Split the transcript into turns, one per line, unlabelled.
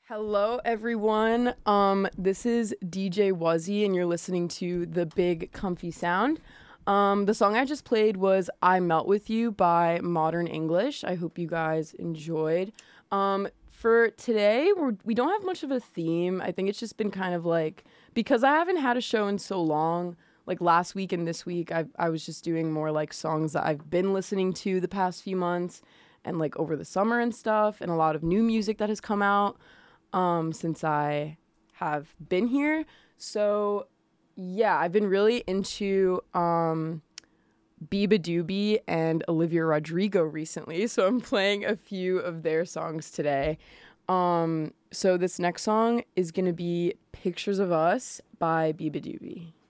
Hello, everyone. This is DJ Wuzzy, and you're listening to The Big Comfy Sound. The song I just played was I Melt With You by Modern English. I hope you guys enjoyed. For today, we don't have much of a theme. I think it's just been kind of like, because I haven't had a show in so long, like last week and this week, I was just doing more like songs that I've been listening to the past few months and like over the summer and stuff, and a lot of new music that has come out since I have been here. So yeah, I've been really into Biba Doobie and Olivia Rodrigo recently. So I'm playing a few of their songs today. So this next song is gonna be Pictures of Us by Biba Doobie.